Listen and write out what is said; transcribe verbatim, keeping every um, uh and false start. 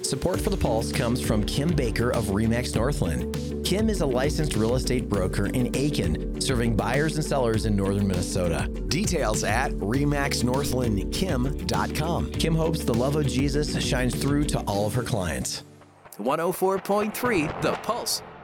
Support for The Pulse comes from Kim Baker of RE/MAX Northland. Kim is a licensed real estate broker in Aiken, serving buyers and sellers in northern Minnesota. Details at remax northland kim dot com. Kim hopes the love of Jesus shines through to all of her clients. one oh four point three The Pulse.